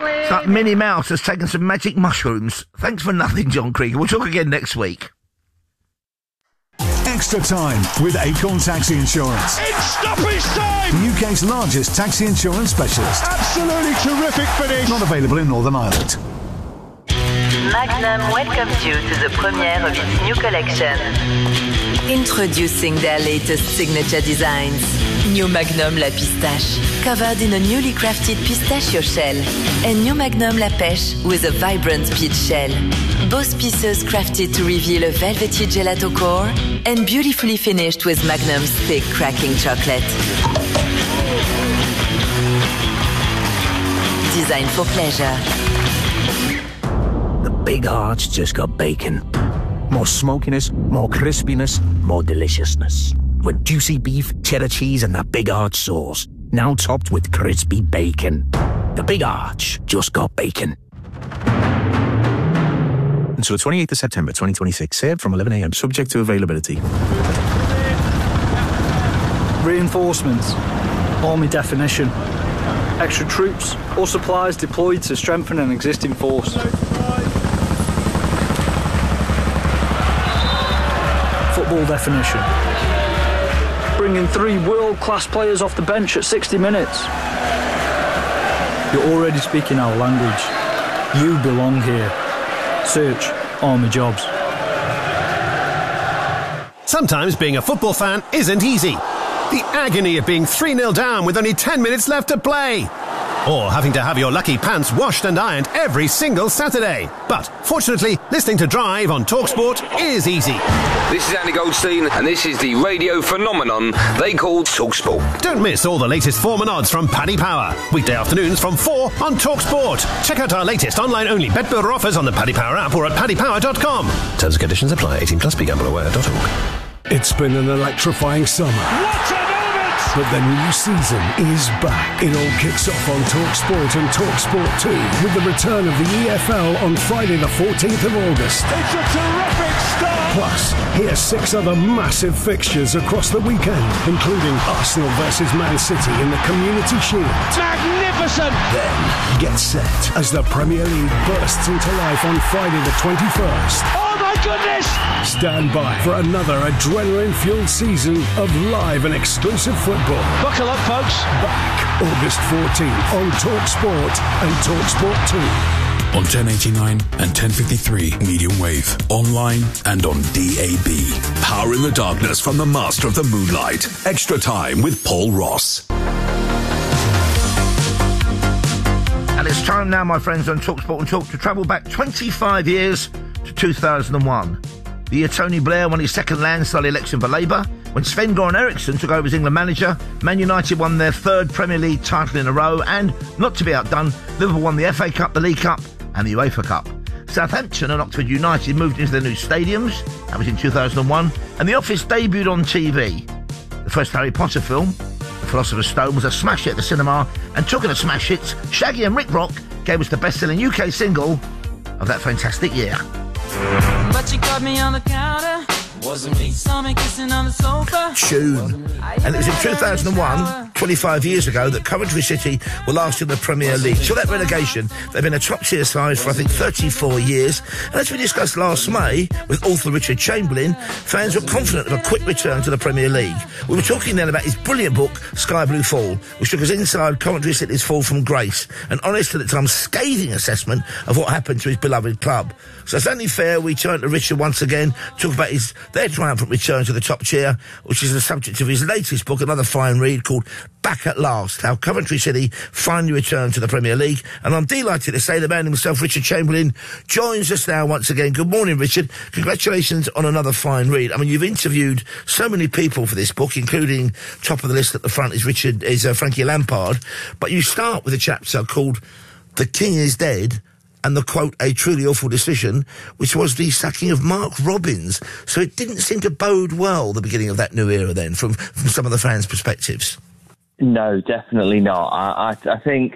It's like Minnie Mouse has taken some magic mushrooms. Thanks for nothing, John Krieger. We'll talk again next week. Extra time with Acorn Taxi Insurance. It's stoppage time! The UK's largest taxi insurance specialist. Absolutely terrific finish. Not available in Northern Ireland. Magnum welcomes you to the premiere of its new collection. Introducing their latest signature designs. New Magnum La Pistache, covered in a newly crafted pistachio shell. And New Magnum La Pêche with a vibrant peach shell. Both pieces crafted to reveal a velvety gelato core and beautifully finished with Magnum's thick cracking chocolate. Designed for pleasure. The Big Arch just got bacon. More smokiness, more crispiness, more deliciousness. With juicy beef, cheddar cheese and the Big Arch sauce. Now topped with crispy bacon. The Big Arch just got bacon. Until the 28th of September 2026. Served from 11 a.m. Subject to availability. Reinforcements. Army definition. Extra troops or supplies deployed to strengthen an existing force. Football definition. Bringing 3 world-class players off the bench at 60 minutes. You're already speaking our language. You belong here. Search Army Jobs. Sometimes being a football fan isn't easy. The agony of being 3-0 down with only 10 minutes left to play. Or having to have your lucky pants washed and ironed every single Saturday. But fortunately, listening to Drive on TalkSport is easy. This is Andy Goldstein, and this is the radio phenomenon they call TalkSport. Don't miss all the latest form and odds from Paddy Power. Weekday afternoons from 4 on TalkSport. Check out our latest online-only bet builder offers on the Paddy Power app or at paddypower.com. Terms and conditions apply. 18 plus. BeGambleAware.org. It's been an electrifying summer. What a moment! But the new season is back. It all kicks off on TalkSport and TalkSport 2 with the return of the EFL on Friday the 14th of August. It's a terrific start! Plus, here's 6 other massive fixtures across the weekend, including Arsenal versus Man City in the Community Shield. Magnificent! Then, get set as the Premier League bursts into life on Friday the 21st. Oh my goodness! Stand by for another adrenaline-fueled season of live and exclusive football. Buckle up, folks. Back August 14th on TalkSport and TalkSport 2. On 1089 and 1053 medium wave, online and on DAB. Power in the darkness from the master of the moonlight. Extra time with Paul Ross. And it's time now, my friends, on TalkSport and Talk to travel back 25 years to 2001. The year Tony Blair won his second landslide election for Labour. When Sven-Goran Eriksson took over as England manager, Man United won their 3rd Premier League title in a row, and, not to be outdone, Liverpool won the FA Cup, the League Cup and the UEFA Cup. Southampton and Oxford United moved into their new stadiums. That was in 2001. And The Office debuted on TV. The first Harry Potter film, The Philosopher's Stone, was a smash hit at the cinema, and talking of smash hits, Shaggy and Rick Rock gave us the best-selling UK single of that fantastic year. But you caught me on the counter. Wasn't me. Saw me kissing on the sofa. Tune. And it was in 2001, 25 years ago, that Coventry City were last in the Premier League. Till that relegation, they've been a top-tier side for, I think, 34 years. And as we discussed last May with author Richard Chamberlain, fans were confident of a quick return to the Premier League. We were talking then about his brilliant book, Sky Blue Fall, which took us inside Coventry City's fall from grace, an honest and at times scathing assessment of what happened to his beloved club. So it's only fair we turn to Richard once again, talk about their triumphant return to the top tier, which is the subject of his latest book, another fine read called Back at Last, How Coventry City Finally Returned to the Premier League. And I'm delighted to say the man himself, Richard Chamberlain, joins us now once again. Good morning, Richard. Congratulations on another fine read. I mean, you've interviewed so many people for this book, including top of the list at the front is Frankie Lampard. But you start with a chapter called The King is Dead, and the, quote, a truly awful decision, which was the sacking of Mark Robins. So it didn't seem to bode well, the beginning of that new era then, from some of the fans' perspectives. No, definitely not. I think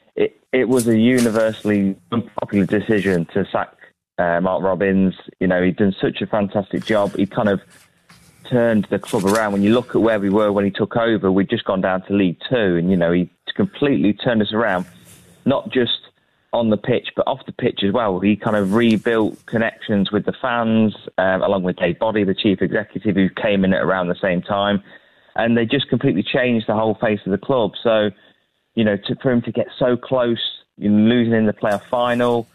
it was a universally unpopular decision to sack Mark Robins. You know, he'd done such a fantastic job. He kind of turned the club around. When you look at where we were when he took over, we'd just gone down to League Two, and, you know, he completely turned us around, not just on the pitch, but off the pitch as well. He kind of rebuilt connections with the fans, along with Dave Boddy, the chief executive, who came in at around the same time. And they just completely changed the whole face of the club. So, for him to get so close, losing in the playoff final,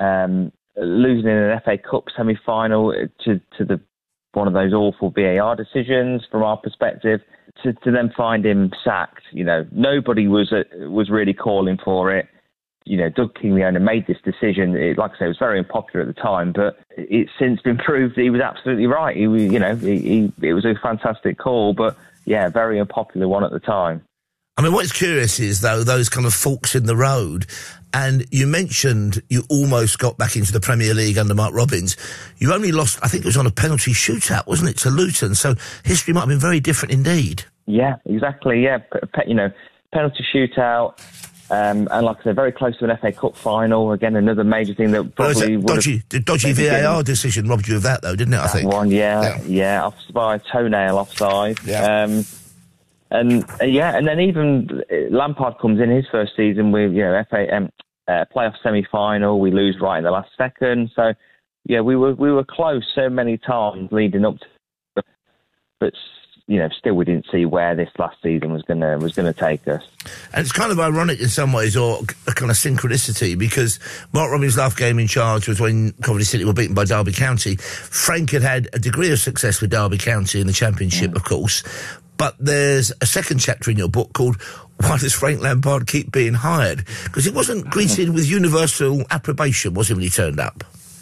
losing in an FA Cup semi-final to one of those awful VAR decisions from our perspective, to then find him sacked, nobody was really calling for it. Doug King, the owner, made this decision. Like I say, it was very unpopular at the time, but it's since been proved he was absolutely right. It was a fantastic call, but yeah, very unpopular one at the time. I mean, what's curious is, though, those kind of forks in the road. And you mentioned you almost got back into the Premier League under Mark Robins. You only lost, I think it was on a penalty shootout, wasn't it, to Luton? So history might have been very different indeed. Yeah, exactly, yeah. Penalty shootout. And like I said, very close to an FA Cup final. Again, another major thing that probably the dodgy VAR decision robbed you of that, though, didn't it? I think one, yeah, offside, toenail offside. Yeah. And then even Lampard comes in his first season with FA playoff semi-final. We lose right in the last second. So yeah, we were close so many times leading up to, but still we didn't see where this last season was gonna take us. And it's kind of ironic in some ways, or a kind of synchronicity, because Mark Robins' last game in charge was when Coventry City were beaten by Derby County. Frank had a degree of success with Derby County in the Championship, of course, but there's a second chapter in your book called "Why Does Frank Lampard Keep Being Hired?" Because he wasn't greeted with universal approbation, was he, when he turned up?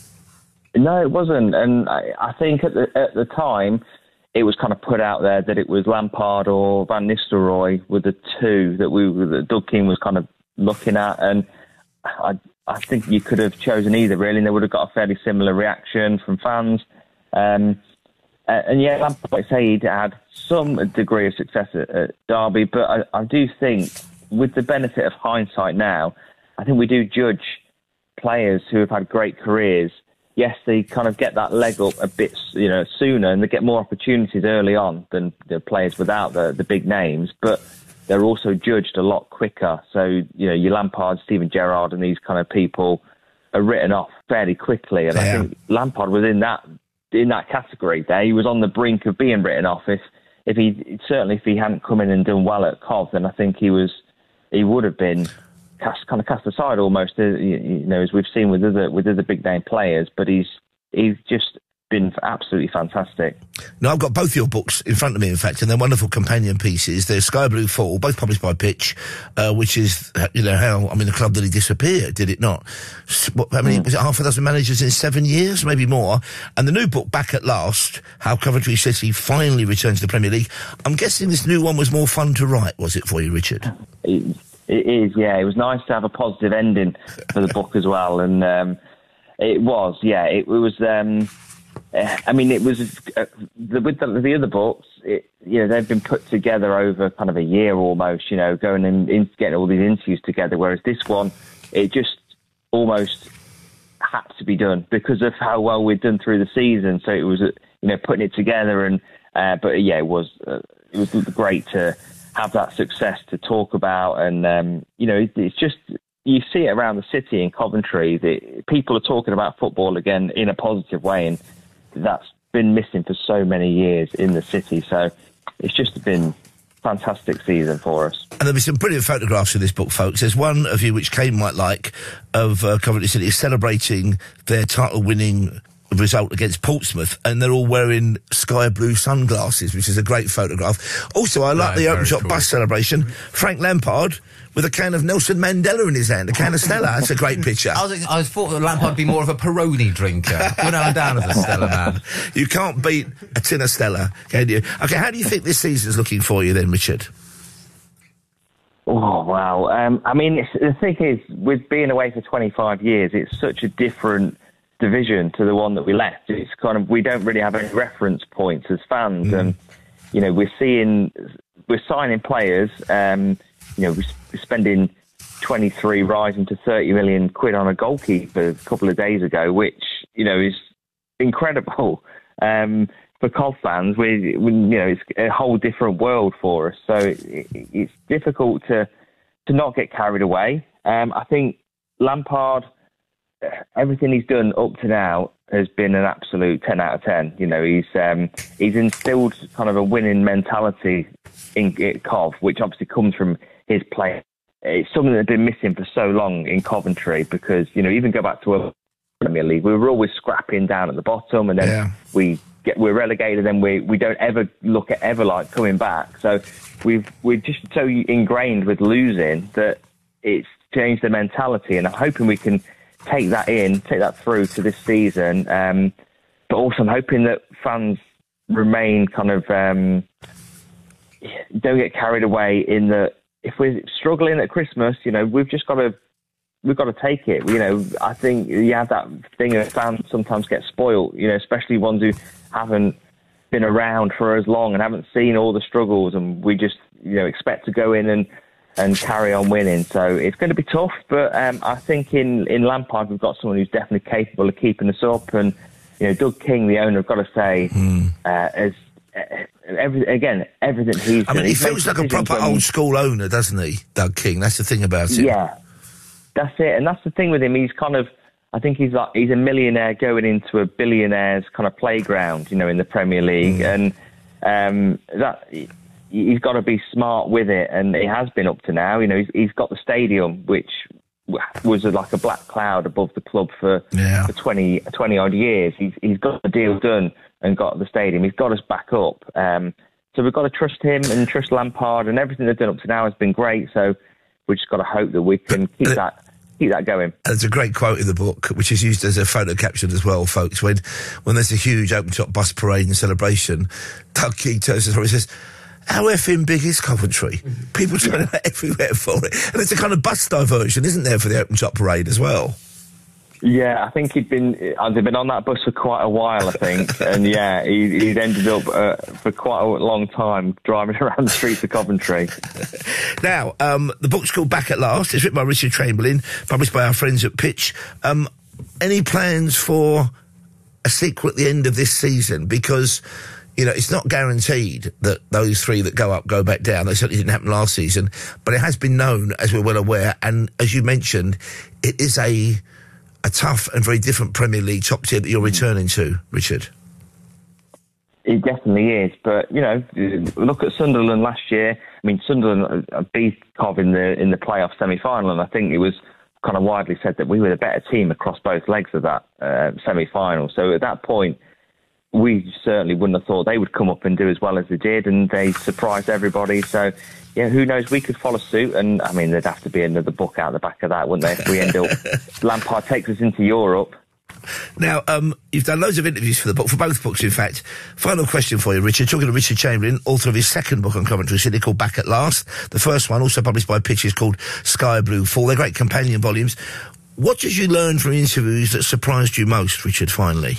No, it wasn't, and I think at the time, it was kind of put out there that it was Lampard or Van Nistelrooy were the two that Doug King was kind of looking at, and I think you could have chosen either, really, and they would have got a fairly similar reaction from fans. And yeah, Lampard, like I say, he'd had some degree of success at Derby, but I do think, with the benefit of hindsight now, I think we do judge players who have had great careers. Yes, they kind of get that leg up a bit, sooner, and they get more opportunities early on than the players without the big names, but they're also judged a lot quicker. So, your Lampard, Steven Gerrard and these kind of people are written off fairly quickly. And I think Lampard was in that category there. He was on the brink of being written off. If he hadn't come in and done well at Cov, then I think he would have been cast aside almost, as we've seen with other big name players. But he's just been absolutely fantastic. Now, I've got both your books in front of me, in fact, and they're wonderful companion pieces. They're Sky Blue Fall, both published by Pitch, which is, the club nearly disappeared, did it not? Was it half a dozen managers in 7 years, maybe more? And the new book, Back at Last, How Coventry City Finally Returned to the Premier League. I'm guessing this new one was more fun to write, was it for you, Richard? It is, yeah. It was nice to have a positive ending for the book as well, and it was, yeah. It was. It was with the other books. They've been put together over kind of a year almost. Going and getting all these interviews together. Whereas this one, it just almost had to be done because of how well we'd done through the season. So it was, putting it together, and it was great to have that success to talk about. And, it's just, you see it around the city in Coventry, that people are talking about football again in a positive way. And that's been missing for so many years in the city. So it's just been fantastic season for us. And there'll be some brilliant photographs in this book, folks. There's one of you which Kane might like, of Coventry City celebrating their title-winning result against Portsmouth, and they're all wearing sky blue sunglasses, which is a great photograph. Also, I like the open shot bus celebration. Frank Lampard with a can of Nelson Mandela in his hand, a can of Stella. That's a great picture. I thought that Lampard would be more of a Peroni drinker. When I'm down as a Stella man. You can't beat a tin of Stella, can you? Okay, how do you think this season's looking for you then, Richard? Oh, wow. The thing is, with being away for 25 years, it's such a different division to the one that we left. It's kind of, we don't really have any reference points as fans, and we're signing players. We're spending 23 rising to 30 million quid on a goalkeeper a couple of days ago, which is incredible for Cov fans. It's a whole different world for us, so it's difficult to not get carried away. I think Lampard, everything he's done up to now has been an absolute 10 out of 10. You know, he's instilled kind of a winning mentality in Cov, which obviously comes from his play. It's something that's been missing for so long in Coventry because, you know, even go back to a Premier League, we were always scrapping down at the bottom, and then we're relegated, and we don't ever look at ever like coming back. So we're just so ingrained with losing that it's changed the mentality, and I'm hoping we can take that through to this season. But also I'm hoping that fans remain kind of don't get carried away in the. If we're struggling at Christmas, you know, we've got to take it. You know, I think you have that thing of fans sometimes get spoiled, you know, especially ones who haven't been around for as long and haven't seen all the struggles, and we just, you know, expect to go in and carry on winning. So it's going to be tough, but I think in Lampard we've got someone who's definitely capable of keeping us up, and, you know, Doug King, the owner, I've got to say, as everything he's done. He feels like a proper old school owner, doesn't he, Doug King? That's the thing about him. Yeah, that's it. And that's the thing with him. He's kind of, I think he's a millionaire going into a billionaire's kind of playground, you know, in the Premier League. And that he's got to be smart with it. And he has been up to now. You know, he's got the stadium, which was like a black cloud above the club for 20 odd years. He's got the deal done and got the stadium. He's got us back up. So we've got to trust him and trust Lampard, and everything they've done up to now has been great. So we've just got to hope that we can keep that going. There's a great quote in the book, which is used as a photo caption as well, folks. When there's a huge open-top bus parade and celebration, Doug King turns to us and says, "How effing big is Coventry?" People turn out everywhere for it. And it's a kind of bus diversion, isn't there, for the open-top parade as well? Yeah, I think they've been on that bus for quite a while, I think. And yeah, he'd ended up for quite a long time driving around the streets of Coventry. Now, the book's called Back at Last. It's written by Richard Chamberlain, published by our friends at Pitch. Any plans for a sequel at the end of this season? Because, you know, it's not guaranteed that those three that go up go back down. That certainly didn't happen last season. But it has been known, as we're well aware, and as you mentioned, it is a tough and very different Premier League top tier that you're returning to, Richard. It definitely is, but, you know, look at Sunderland last year. I mean, Sunderland beat Cov in the playoff semi-final, and I think it was kind of widely said that we were the better team across both legs of that semi-final. So at that point, we certainly wouldn't have thought they would come up and do as well as they did, and they surprised everybody. So, yeah, who knows? We could follow suit, and I mean, there'd have to be another book out the back of that, wouldn't there? If we end up, Lampard takes us into Europe. Now, you've done loads of interviews for the book, for both books, in fact. Final question for you, Richard. Talking to Richard Chamberlain, author of his second book on Coventry City called Back at Last. The first one, also published by Pitch, is called Sky Blue Fall. They're great companion volumes. What did you learn from interviews that surprised you most, Richard, finally?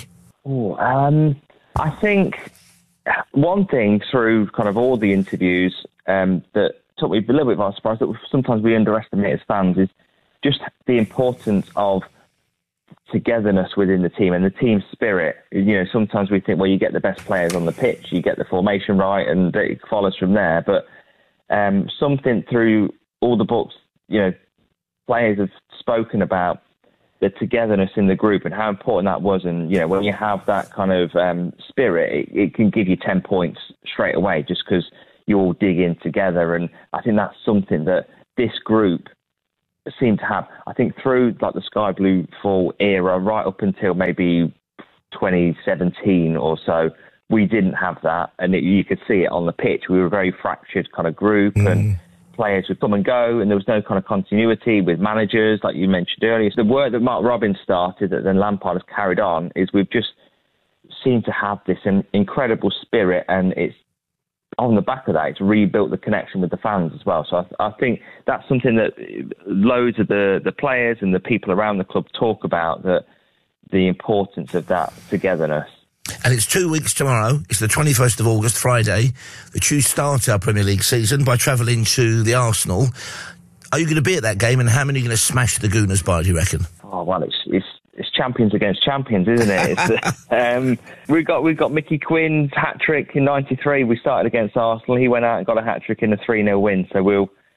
I think one thing through kind of all the interviews that took me a little bit by surprise, that sometimes we underestimate as fans, is just the importance of togetherness within the team and the team spirit. You know, sometimes we think, well, you get the best players on the pitch, you get the formation right, and it follows from there. But something through all the books, you know, players have spoken about the togetherness in the group and how important that was. And, you know, when you have that kind of spirit, it can give you 10 points straight away just because you all dig in together. And I think that's something that this group seemed to have. I think through like the Sky Blue Fall era, right up until maybe 2017 or so, we didn't have that. And you could see it on the pitch. We were a very fractured kind of group, and players would come and go, and there was no kind of continuity with managers, like you mentioned earlier. So the work that Mark Robins started, that then Lampard has carried on, is we've just seemed to have this incredible spirit, and it's on the back of that, it's rebuilt the connection with the fans as well. So I think that's something that loads of the players and the people around the club talk about, that the importance of that togetherness. And it's 2 weeks tomorrow. It's the 21st of August, Friday. The Chiefs start our Premier League season by travelling to the Arsenal. Are you going to be at that game, and how many are you going to smash the Gooners by, do you reckon? Oh, well, it's champions against champions, isn't it? We've got Mickey Quinn's hat-trick in '93. We started against Arsenal. He went out and got a hat-trick in a 3-0 win. So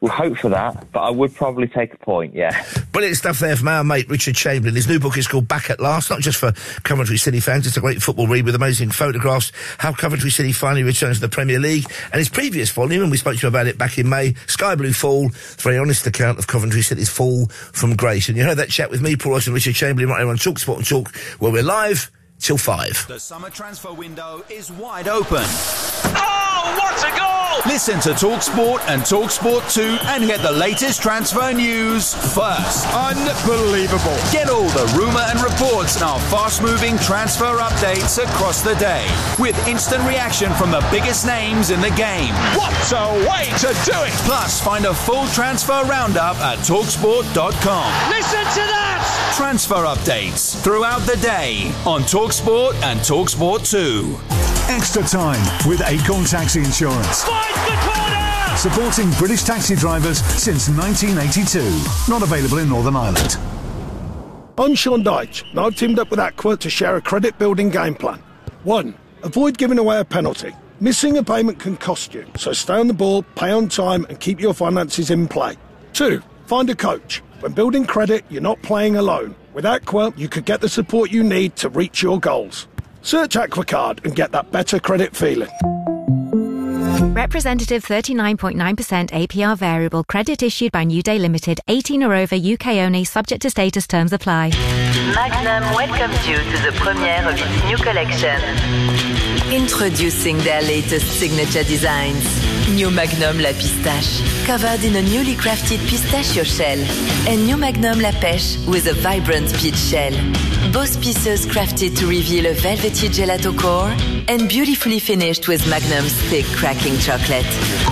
we'll hope for that, but I would probably take a point, yeah. Brilliant stuff there from our mate Richard Chamberlain. His new book is called Back at Last, not just for Coventry City fans, it's a great football read with amazing photographs, how Coventry City finally returns to the Premier League. And his previous volume, and we spoke to you about it back in May, Sky Blue Fall, a very honest account of Coventry City's fall from grace. And you heard that chat with me, Paul Ross and Richard Chamberlain, right here on Talk Sport and Talk, where we're live till 5. The summer transfer window is wide open. Oh, what a goal! Listen to TalkSport and TalkSport 2 and get the latest transfer news first. Unbelievable. Get all the rumour and reports and our fast-moving transfer updates across the day with instant reaction from the biggest names in the game. What a way to do it! Plus, find a full transfer roundup at TalkSport.com. Listen to that! Transfer updates throughout the day on TalkSport and TalkSport 2. Extra time with Acorn Taxi Insurance. Find the corner! Supporting British taxi drivers since 1982. Not available in Northern Ireland. I'm Sean Dyche, and I've teamed up with Aqua to share a credit-building game plan. 1. Avoid giving away a penalty. Missing a payment can cost you, so stay on the ball, pay on time, and keep your finances in play. 2. Find a coach. When building credit, you're not playing alone. With Aqua, you could get the support you need to reach your goals. Search AquaCard and get that better credit feeling. Representative 39.9% APR variable credit issued by New Day Limited, 18 or over, UK only, subject to status, terms apply. Magnum welcomes you to the premiere of its new collection. Introducing their latest signature designs. New Magnum La Pistache, covered in a newly crafted pistachio shell. And New Magnum La Pêche with a vibrant peach shell. Both pieces crafted to reveal a velvety gelato core and beautifully finished with Magnum's thick cracking chocolate.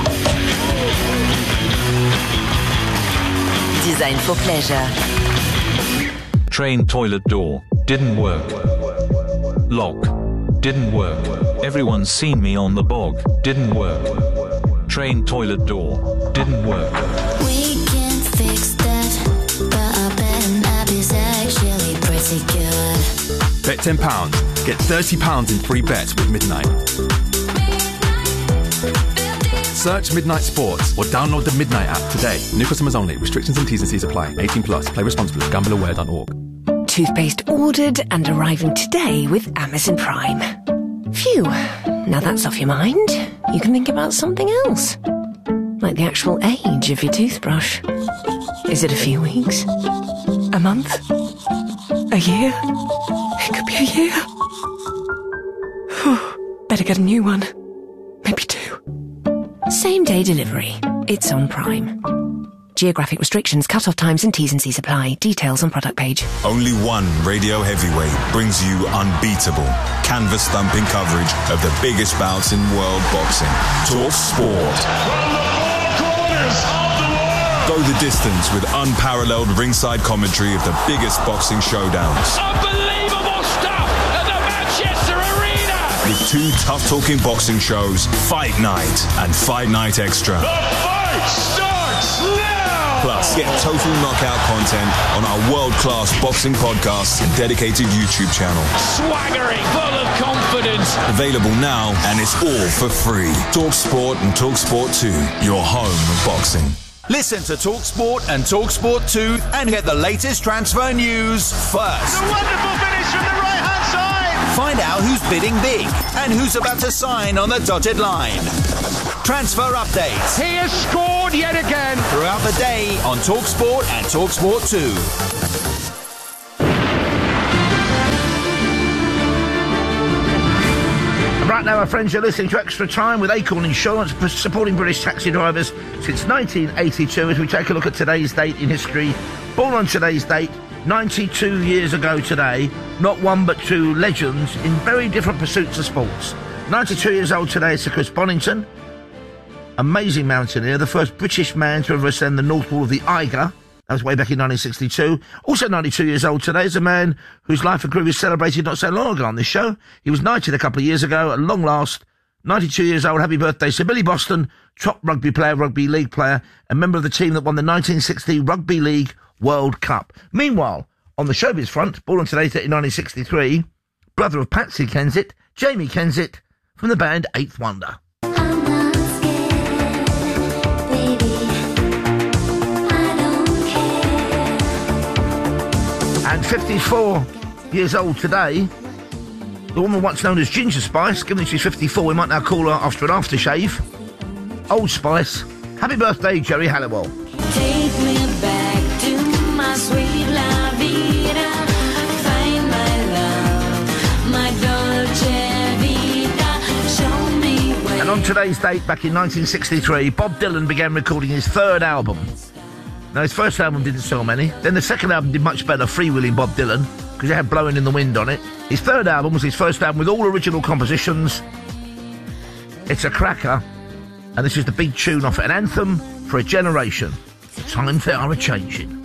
Designed for pleasure. Train toilet door. Didn't work. Lock. Didn't work. Everyone's seen me on the bog. Didn't work. Train toilet door. Didn't work. We can fix that, but I bet an app is actually pretty good. Bet £10. Get £30 in free bets with Midnight. Search Midnight Sports or download the Midnight app today. New customers only. Restrictions and T's and C's apply. 18 plus. Play responsibly. Gambleaware.org. Toothpaste ordered and arriving today with Amazon Prime. Phew. Now that's off your mind. You can think about something else. Like the actual age of your toothbrush. Is it a few weeks? A month? A year? It could be a year. Better get a new one. Maybe 2. Same day delivery. It's on Prime. Geographic restrictions, cut-off times and T's and C's apply. Details on product page. Only one radio heavyweight brings you unbeatable, canvas-thumping coverage of the biggest bouts in world boxing. Talk Sport. From the four corners of the world! Go the distance with unparalleled ringside commentary of the biggest boxing showdowns. Unbelievable stuff at the Manchester Arena! With 2 tough-talking boxing shows, Fight Night and Fight Night Extra. The fight starts now! Plus, get total knockout content on our world-class boxing podcasts and dedicated YouTube channel. Swaggering, full of confidence. Available now, and it's all for free. Talk Sport and Talk Sport 2, your home of boxing. Listen to TalkSport and TalkSport 2 and get the latest transfer news first. A wonderful finish from the right-hand side. Find out who's bidding big and who's about to sign on the dotted line. Transfer updates. He has scored yet again. Throughout the day on TalkSport and TalkSport 2. Right now, my friends, you're listening to Extra Time with Acorn Insurance, supporting British taxi drivers since 1982. As we take a look at today's date in history, born on today's date, 92 years ago today, not one but 2 legends in very different pursuits of sports. 92 years old today is Sir Chris Bonington, amazing mountaineer, the first British man to ever ascend the North Wall of the Eiger. That was way back in 1962. Also 92 years old today is a man whose life and career is celebrated not so long ago on this show. He was knighted a couple of years ago, at long last. 92 years old, happy birthday. Sir Billy Boston, top rugby player, rugby league player, and member of the team that won the 1960 Rugby League World Cup. Meanwhile, on the showbiz front, born on today's date in 1963, brother of Patsy Kensit, Jamie Kensit, from the band Eighth Wonder. I'm not scared, baby. And 54 years old today, the woman once known as Ginger Spice, given that she's 54, we might now call her after an aftershave, Old Spice. Happy birthday, Jerry Halliwell. Take me back to my sweet La Vida. Find my love, my dolce vita. Show me where. And on today's date, back in 1963, Bob Dylan began recording his third album. Now, his first album didn't sell many. Then the second album did much better, Freewheeling Bob Dylan, because it had Blowing in the Wind on it. His third album was his first album with all original compositions. It's a cracker. And this is the big tune off it, an anthem for a generation. The times they are a-changing.